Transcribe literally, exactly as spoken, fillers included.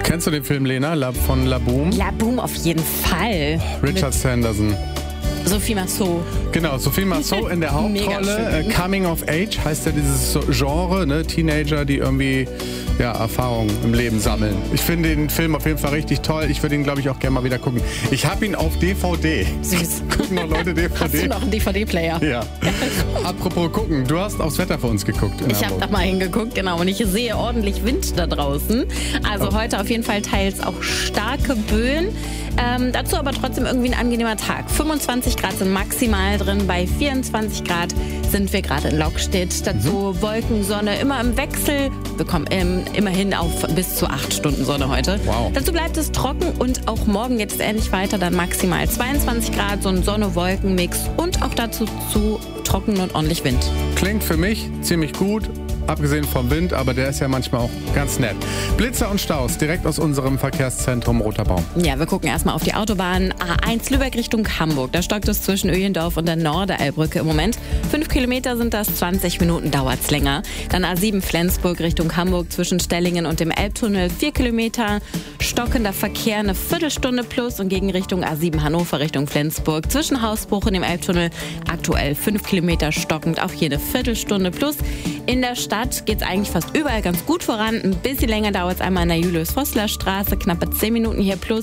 Kennst du den Film, Lena, La- von La Boom? La Boom auf jeden Fall. Richard Sanderson. Sophie Marceau. Genau, Sophie Marceau in der Mega Hauptrolle. schön. Äh, Coming of Age heißt ja dieses so- Genre, ne? Teenager, die irgendwie ja, Erfahrungen im Leben sammeln. Ich finde den Film auf jeden Fall richtig toll. Ich würde ihn, glaube ich, auch gerne mal wieder gucken. Ich habe ihn auf D V D. Süß. Gucken noch Leute D V D? Hast du noch einen D V D-Player? Ja. Apropos gucken, du hast aufs Wetter für uns geguckt. In Ich habe Hamburg. da mal hingeguckt, genau. Und ich sehe ordentlich Wind da draußen. Also Oh. heute auf jeden Fall teils auch starke Böen. Ähm, dazu aber trotzdem irgendwie ein angenehmer Tag. fünfundzwanzig Grad sind maximal drin. Bei vierundzwanzig Grad sind wir gerade in Lockstedt. Dazu Mhm. Wolken, Sonne immer im Wechsel. Wir kommen ähm, immerhin auf bis zu acht Stunden Sonne heute. Wow. Dazu bleibt es trocken und auch morgen geht es ähnlich weiter. Dann maximal zweiundzwanzig Grad, so ein Sonne-Wolken-Mix und auch dazu zu trocken und ordentlich Wind. Klingt für mich ziemlich gut, abgesehen vom Wind, aber der ist ja manchmal auch ganz nett. Blitzer und Staus direkt aus unserem Verkehrszentrum Roter Baum. Ja, wir gucken erstmal auf die Autobahn A eins Lübeck Richtung Hamburg. Da stockt es zwischen Öhlendorf und der Norderelbrücke im Moment. Fünf Kilometer sind das, zwanzig Minuten dauert's länger. Dann A sieben Flensburg Richtung Hamburg zwischen Stellingen und dem Elbtunnel. Vier Kilometer, stockender Verkehr eine Viertelstunde plus und gegen Richtung A sieben Hannover Richtung Flensburg. Zwischen Hausbruch und dem Elbtunnel aktuell fünf Kilometer stockend, auch hier eine Viertelstunde plus. In der Stadt geht's eigentlich fast überall ganz gut voran. Ein bisschen länger dauert es einmal an der Julius-Vossler-Straße, knappe zehn Minuten hier plus.